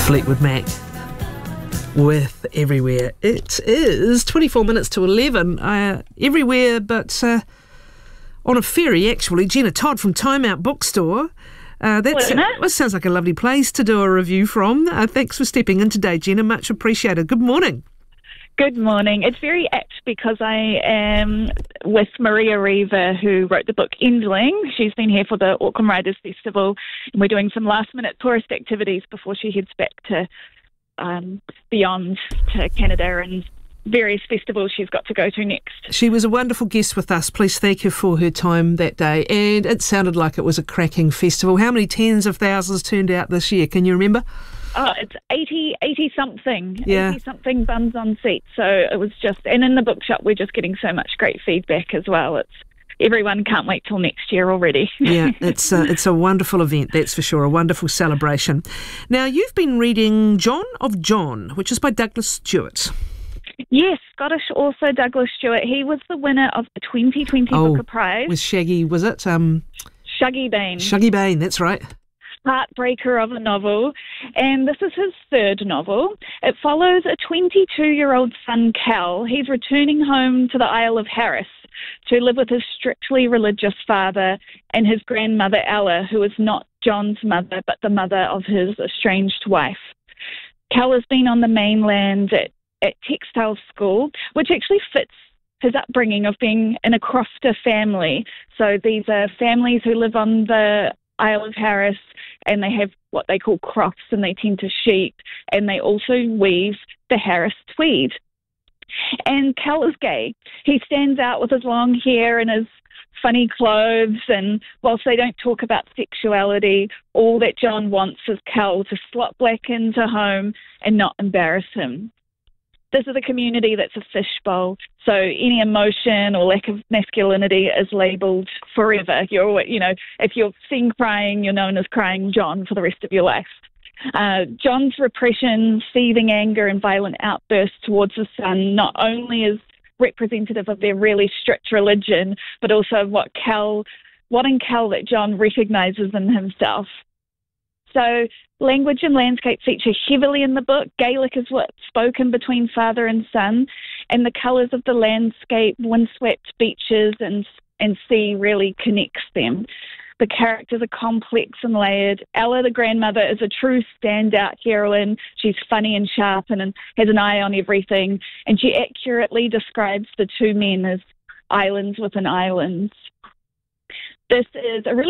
Fleetwood Mac with Everywhere. It is 24 minutes to 11. Everywhere, but on a ferry, actually. Jenna Todd from Time Out Bookstore. That sounds like a lovely place to do a review from. Thanks for stepping in today, Jenna. Much appreciated. Good morning. Good morning. It's very apt because I am with Maria Riva, who wrote the book Endling. She's been here for the Auckland Writers Festival, and we're doing some last-minute tourist activities before she heads back to beyond to Canada and various festivals she's got to go to next. She was a wonderful guest with us. Please thank her for her time that day. And it sounded like it was a cracking festival. How many tens of thousands turned out this year? Can you remember? Oh, it's 80-something. Yeah. 80-something bums on seats. So it was just, and in the bookshop we're just getting so much great feedback as well. It's everyone can't wait till next year already. Yeah, it's a wonderful event, that's for sure, a wonderful celebration. Now, you've been reading John of John, which is by Douglas Stewart. Yes, Scottish author Douglas Stewart. He was the winner of the 2020 Booker Prize. With Shaggy, was it? Shuggie Bain. Shuggie Bain, that's right. Heartbreaker of a novel, and this is his third novel. It follows a 22-year-old son, Cal. He's returning home to the Isle of Harris to live with his strictly religious father and his grandmother, Ella, who is not John's mother, but the mother of his estranged wife. Cal has been on the mainland at textile school, which actually fits his upbringing of being in a crofter family. So these are families who live on the Isle of Harris, and they have what they call crofts, and they tend to sheep, and they also weave the Harris tweed. And Cal is gay. He stands out with his long hair and his funny clothes, and whilst they don't talk about sexuality, all that John wants is Cal to slot back into home and not embarrass him. This is a community that's a fishbowl, so any emotion or lack of masculinity is labelled forever. If you're seen crying, you're known as Crying John for the rest of your life. John's repression, seething anger and violent outbursts towards his son not only is representative of their really strict religion, but also what in Cal that John recognises in himself. So language and landscape feature heavily in the book. Gaelic is what's spoken between father and son, and the colours of the landscape, windswept beaches and sea really connects them. The characters are complex and layered. Ella, the grandmother, is a true standout heroine. She's funny and sharp and has an eye on everything, and she accurately describes the two men as islands within islands. This is a really